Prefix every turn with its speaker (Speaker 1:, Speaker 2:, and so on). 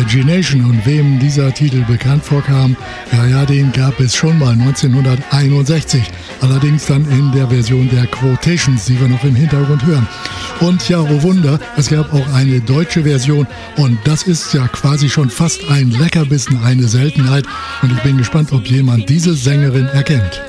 Speaker 1: Imagination, und wem dieser Titel bekannt vorkam, ja, den gab es schon mal 1961, allerdings dann in der Version der Quotations, die wir noch im Hintergrund hören. Und ja, oh Wunder, es gab auch eine deutsche Version, und das ist ja quasi schon fast ein Leckerbissen, eine Seltenheit, und ich bin gespannt, ob jemand diese Sängerin erkennt.